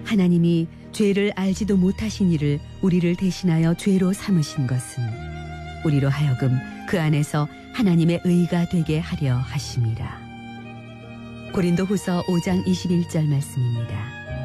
하나님이 죄를 알지도 못하신 이를 우리를 대신하여 죄로 삼으신 것은 우리로 하여금 그 안에서 하나님의 의가 되게 하려 하심이라. 고린도후서 5장 21절 말씀입니다.